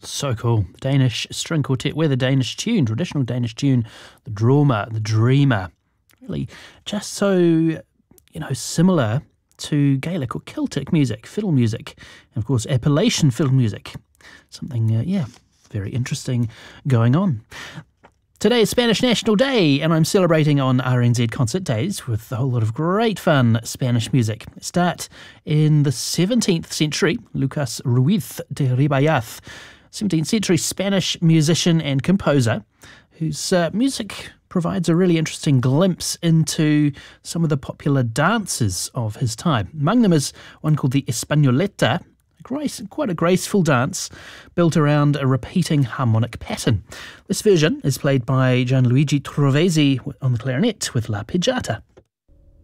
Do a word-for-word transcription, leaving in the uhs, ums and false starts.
So cool. The Danish string quartet with a Danish tune, traditional Danish tune, the Drømmer, the Dreamer. Really just so, you know, similar to Gaelic or Celtic music, fiddle music, and of course Appalachian fiddle music. Something, uh, yeah, very interesting going on. Today is Spanish National Day, and I'm celebrating on R N Z Concert Days with a whole lot of great fun Spanish music. Start in the seventeenth century, Lucas Ruiz de Ribayaz, seventeenth century Spanish musician and composer, whose uh, music provides a really interesting glimpse into some of the popular dances of his time. Among them is one called the Españoleta, Grace, quite a graceful dance built around a repeating harmonic pattern. This version is played by Gianluigi Trovesi on the clarinet with La Pigiata.